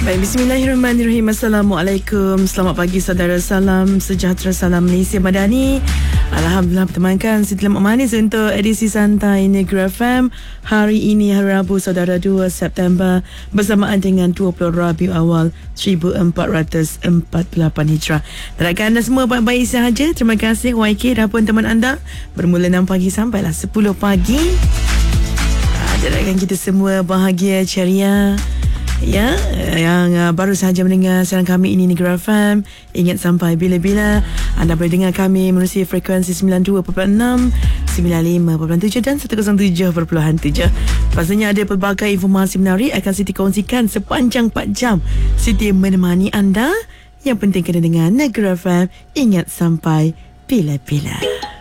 Baik, bismillahirrahmanirrahim. Assalamualaikum. Selamat pagi saudara, salam sejahtera, salam Malaysia Madani. Alhamdulillah bertemankan Siti Lemak Manis untuk edisi santai Negeri FM. Hari ini hari Rabu saudara, 2 September bersamaan dengan 20 Rabiul Awal 1448 Hijrah. Harapkan anda semua baik-baik sahaja. Terima kasih YK dan pun teman anda. Bermula 6 pagi sampailah 10 pagi. Harapkan kita semua bahagia, ceria. Ya, yang baru sahaja mendengar siaran kami ini Negeri FM, ingat sampai bila-bila anda boleh dengar kami melalui frekuensi 92.6, 95.7 dan 107.7. Pastinya ada pelbagai informasi menarik akan Siti kongsikan sepanjang 4 jam. Siti menemani anda. Yang penting kena dengar Negeri FM, ingat sampai bila-bila.